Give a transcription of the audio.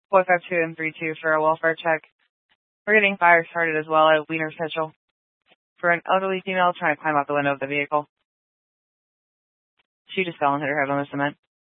452 and 32 for a welfare check. We're getting fire started as well at Wiener Central for an elderly female trying to climb out the window of the vehicle. She just fell and hit her head on the cement.